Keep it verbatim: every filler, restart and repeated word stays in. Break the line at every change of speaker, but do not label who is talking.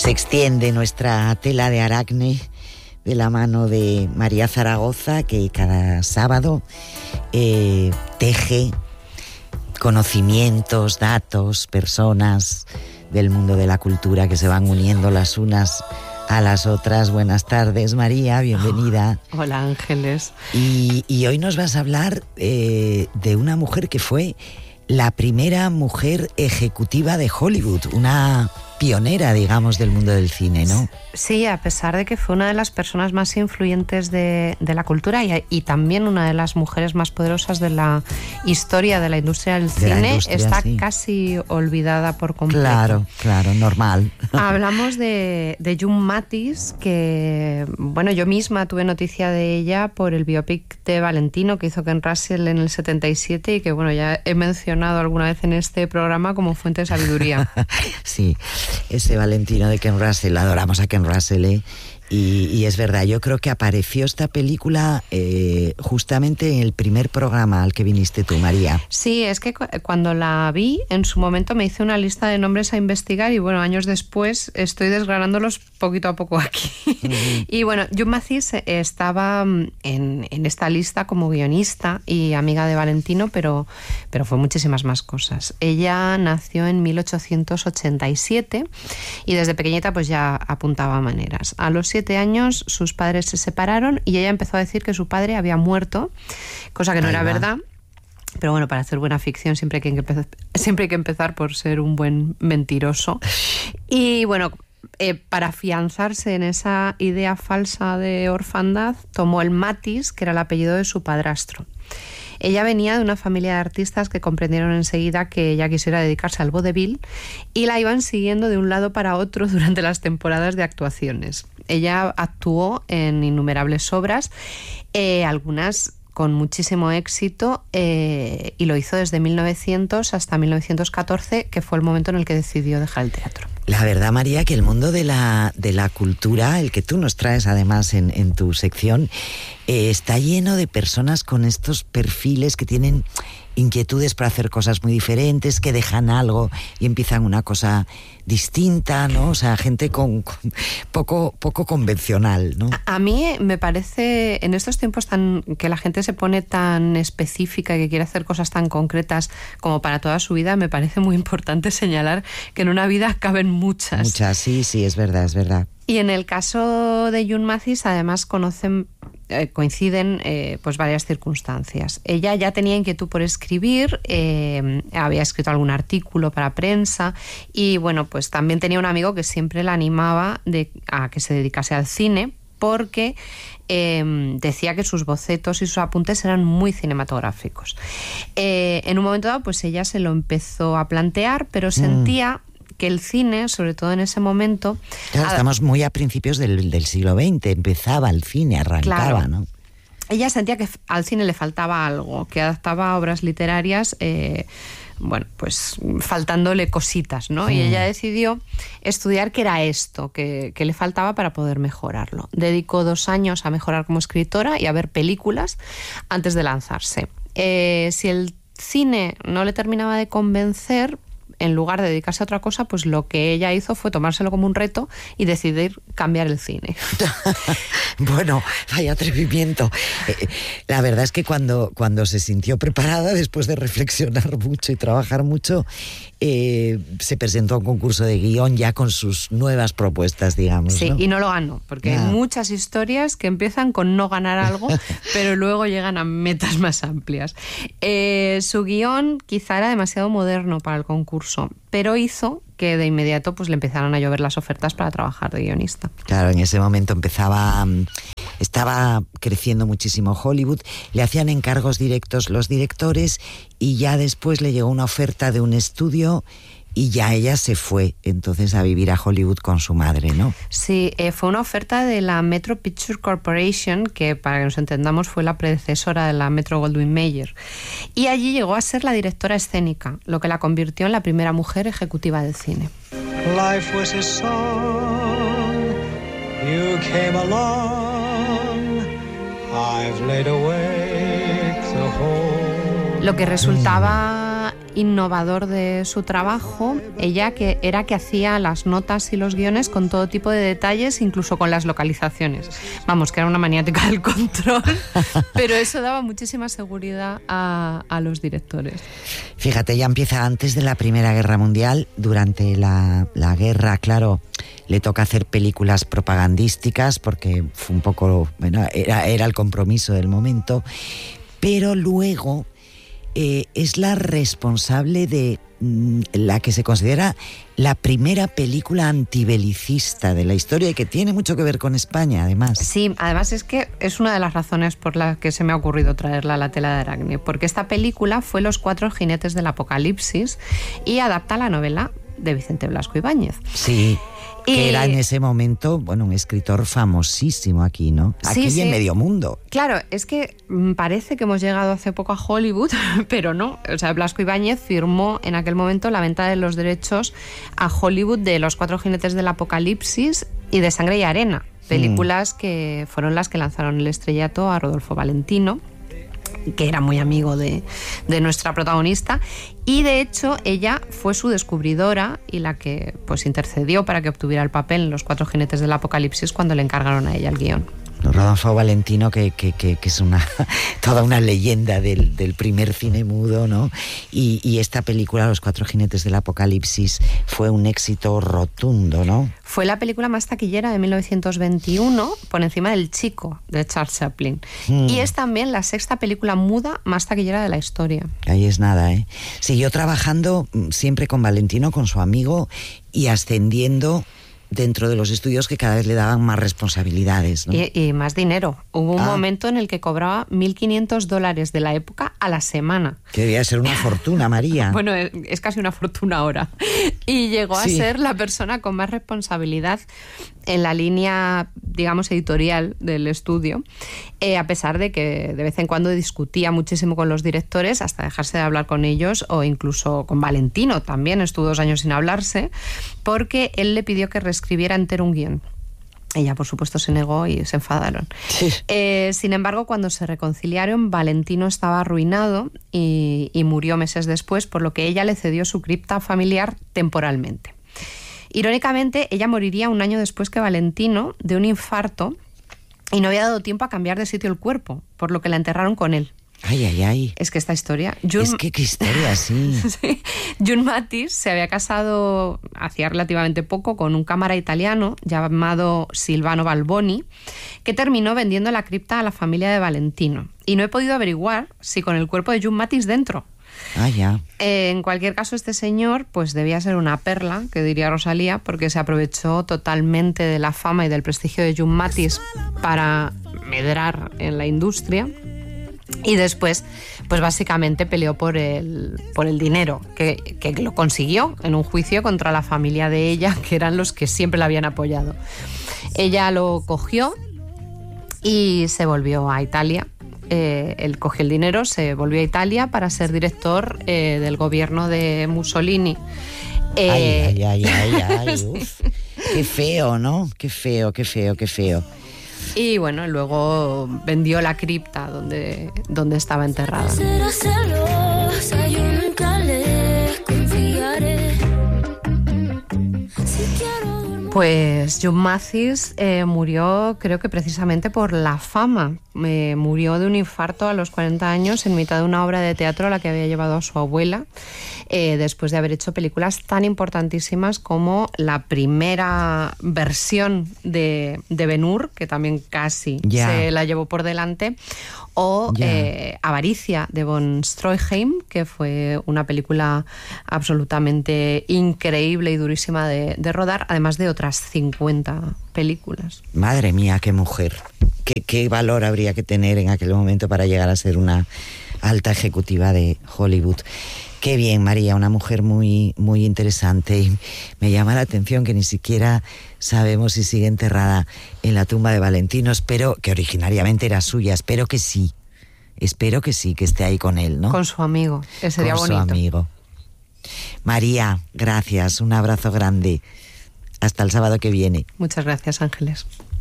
Se extiende nuestra tela de aragne de la mano de María Zaragoza, que cada sábado eh, teje conocimientos, datos, personas del mundo de la cultura que se van uniendo las unas a las otras. Buenas tardes, María, bienvenida.
Oh, hola, Ángeles.
Y, y hoy nos vas a hablar eh, de una mujer que fue la primera mujer ejecutiva de Hollywood, una pionera, digamos, del mundo del cine, ¿no?
Sí, a pesar de que fue una de las personas más influyentes de, de la cultura y, y también una de las mujeres más poderosas de la historia de la industria del de cine, industria, está sí. casi olvidada por completo.
Claro, claro, normal.
Hablamos de, de June Mathis, que, bueno, yo misma tuve noticia de ella por el biopic de Valentino que hizo Ken Russell en el setenta y siete y que, bueno, ya he mencionado alguna vez en este programa como fuente de sabiduría.
Sí, ese Valentino de Ken Russell, adoramos a Ken Russell, ¿eh? Y, y es verdad, yo creo que apareció esta película eh, justamente en el primer programa al que viniste tú, María.
Sí, es que cu- cuando la vi, en su momento me hice una lista de nombres a investigar y bueno, años después estoy desgranándolos poquito a poco aquí. Uh-huh. Y bueno, June Mathis estaba en, en esta lista como guionista y amiga de Valentino, pero, pero fue muchísimas más cosas. Ella nació en mil ochocientos ochenta y siete y desde pequeñita pues ya apuntaba maneras. A los siete años sus padres se separaron y ella empezó a decir que su padre había muerto, cosa que no Ahí era va. verdad. Pero bueno, para hacer buena ficción siempre hay, que empezar, siempre hay que empezar por ser un buen mentiroso. Y bueno, eh, para afianzarse en esa idea falsa de orfandad, tomó el Mathis, que era el apellido de su padrastro. Ella venía de una familia de artistas que comprendieron enseguida que ella quisiera dedicarse al vodevil y la iban siguiendo de un lado para otro durante las temporadas de actuaciones. Ella actuó en innumerables obras, eh, algunas con muchísimo éxito, eh, y lo hizo desde mil novecientos hasta mil novecientos catorce, que fue el momento en el que decidió dejar el teatro.
La verdad, María, que el mundo de la, de la cultura, el que tú nos traes además en, en tu sección, eh, está lleno de personas con estos perfiles que tienen inquietudes para hacer cosas muy diferentes, que dejan algo y empiezan una cosa distinta, ¿no? O sea, gente con, con poco, poco convencional, ¿no?
A, a mí me parece, en estos tiempos tan que la gente se pone tan específica y que quiere hacer cosas tan concretas como para toda su vida, me parece muy importante señalar que en una vida caben muchas.
Muchas, sí, sí, es verdad, es verdad.
Y en el caso de June Mathis, además conocen, eh, coinciden eh, pues varias circunstancias. Ella ya tenía inquietud por escribir, eh, había escrito algún artículo para prensa y bueno, pues también tenía un amigo que siempre la animaba de, a que se dedicase al cine porque eh, decía que sus bocetos y sus apuntes eran muy cinematográficos. Eh, en un momento dado, pues ella se lo empezó a plantear, pero sentía... Mm. que el cine, sobre todo en ese momento...
Claro, estamos muy a principios del, del siglo veinte, empezaba el cine, arrancaba, claro, ¿no?
Ella sentía que al cine le faltaba algo, que adaptaba obras literarias, eh, bueno, pues faltándole cositas, ¿no? Mm. Y ella decidió estudiar qué era esto, que, que le faltaba para poder mejorarlo. Dedicó dos años a mejorar como escritora y a ver películas antes de lanzarse. Eh, si el cine no le terminaba de convencer, en lugar de dedicarse a otra cosa, pues lo que ella hizo fue tomárselo como un reto y decidir cambiar el cine.
Bueno, vaya atrevimiento. Eh, la verdad es que cuando, cuando se sintió preparada, después de reflexionar mucho y trabajar mucho, eh, se presentó a un concurso de guión ya con sus nuevas propuestas, digamos.
Sí,
¿no?
Y no lo ganó, porque yeah. hay muchas historias que empiezan con no ganar algo, pero luego llegan a metas más amplias. Eh, su guión quizá era demasiado moderno para el concurso, pero hizo que de inmediato pues le empezaron a llover las ofertas para trabajar de guionista.
Claro, en ese momento empezaba, estaba creciendo muchísimo Hollywood, le hacían encargos directos los directores y ya después le llegó una oferta de un estudio y ya ella se fue entonces a vivir a Hollywood con su madre, ¿no?
Sí, eh, fue una oferta de la Metro Picture Corporation, que para que nos entendamos fue la predecesora de la Metro Goldwyn Mayer. Y allí llegó a ser la directora escénica, lo que la convirtió en la primera mujer ejecutiva del cine. Life was a song, you came along, I've laid awake the whole... Lo que resultaba innovador de su trabajo, ella que era que hacía las notas y los guiones con todo tipo de detalles, incluso con las localizaciones. Vamos, que era una maniática del control, pero eso daba muchísima seguridad a, a los directores.
Fíjate, ya empieza antes de la Primera Guerra Mundial. Durante la, la guerra, claro, le toca hacer películas propagandísticas porque fue un poco, bueno, era, era el compromiso del momento, pero luego eh, es la responsable de mm, la que se considera la primera película antibelicista de la historia y que tiene mucho que ver con España, además.
Sí, además es que es una de las razones por las que se me ha ocurrido traerla a la tela de Aracne, porque esta película fue Los cuatro jinetes del apocalipsis y adapta la novela de Vicente Blasco Ibáñez.
Sí, que y... era en ese momento, bueno, un escritor famosísimo aquí, ¿no? Aquí sí, y sí. En medio mundo.
Claro, es que parece que hemos llegado hace poco a Hollywood, pero no. O sea, Blasco Ibáñez firmó en aquel momento la venta de los derechos a Hollywood de Los cuatro jinetes del apocalipsis y de Sangre y arena, películas mm. que fueron las que lanzaron el estrellato a Rodolfo Valentino, que era muy amigo de, de nuestra protagonista, y de hecho ella fue su descubridora y la que pues intercedió para que obtuviera el papel en Los cuatro jinetes del apocalipsis cuando le encargaron a ella el guión.
Rodolfo Valentino, que, que, que, que es una toda una leyenda del, del primer cine mudo, ¿no? Y, y esta película, Los cuatro jinetes del apocalipsis, fue un éxito rotundo, ¿no?
Fue la película más taquillera de mil novecientos veintiuno, por encima del Chico, de Charles Chaplin. Hmm. Y es también la sexta película muda más taquillera de la historia.
Ahí es nada, ¿eh? Siguió trabajando siempre con Valentino, con su amigo, y ascendiendo dentro de los estudios que cada vez le daban más responsabilidades, ¿no?
Y, y más dinero. Hubo un ah. momento en el que cobraba mil quinientos dólares de la época a la semana.
Que debía ser una fortuna, María.
Bueno, es casi una fortuna ahora. Y llegó sí. a ser la persona con más responsabilidad en la línea, digamos, editorial del estudio, eh, a pesar de que de vez en cuando discutía muchísimo con los directores hasta dejarse de hablar con ellos, o incluso con Valentino también estuvo dos años sin hablarse, porque él le pidió que reescribiera entero un guión. Ella, por supuesto, se negó y se enfadaron. Sí. Eh, sin embargo, cuando se reconciliaron, Valentino estaba arruinado y, y murió meses después, por lo que ella le cedió su cripta familiar temporalmente. Irónicamente, ella moriría un año después que Valentino de un infarto y no había dado tiempo a cambiar de sitio el cuerpo, por lo que la enterraron con él.
Ay, ay, ay.
Es que esta historia... Jun...
Es que qué historia, sí.
sí. Jun Mathis se había casado hacía relativamente poco con un cámara italiano llamado Silvano Balboni, que terminó vendiendo la cripta a la familia de Valentino. Y no he podido averiguar si con el cuerpo de Jun Mathis dentro.
Ah, ya.
Eh, en cualquier caso, este señor pues debía ser una perla, que diría Rosalía, porque se aprovechó totalmente de la fama y del prestigio de Jun Mathis para medrar en la industria. Y después, pues básicamente peleó por el, por el dinero, que, que lo consiguió en un juicio contra la familia de ella, que eran los que siempre la habían apoyado. Ella lo cogió y se volvió a Italia. Eh, él cogió el dinero, se volvió a Italia para ser director eh, del gobierno de Mussolini.
Eh, ay, ay, ay, ay, ay. Uf. Qué feo, ¿no? Qué feo, qué feo, qué feo.
Y bueno, luego vendió la cripta donde, donde estaba enterrada. Pues Jun Mathis eh, murió, creo que precisamente por la fama. Eh, murió de un infarto a los cuarenta años en mitad de una obra de teatro a la que había llevado a su abuela, eh, después de haber hecho películas tan importantísimas como la primera versión de, de Ben-Hur, que también casi yeah. se la llevó por delante, o yeah. eh, Avaricia de von Stroheim, que fue una película absolutamente increíble y durísima de, de rodar, además de otras cincuenta películas.
Madre mía, qué mujer. ¿Qué, qué valor habría que tener en aquel momento para llegar a ser una alta ejecutiva de Hollywood? Qué bien, María, una mujer muy, muy interesante. Y me llama la atención que ni siquiera sabemos si sigue enterrada en la tumba de Valentino. Espero que originariamente era suya, espero que sí. Espero que sí, que esté ahí con él, ¿no?
Con su amigo, que sería bonito.
Con su amigo. María, gracias, un abrazo grande. Hasta el sábado que viene.
Muchas gracias, Ángeles.